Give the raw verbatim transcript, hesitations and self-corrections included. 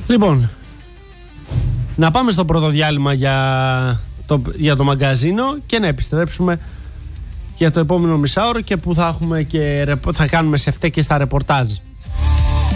Λοιπόν, να πάμε στο πρώτο διάλειμμα για το, για το μαγκαζίνο και να επιστρέψουμε για το επόμενο μισάωρο και που θα, έχουμε και, θα κάνουμε σε φταί και στα ρεπορτάζ.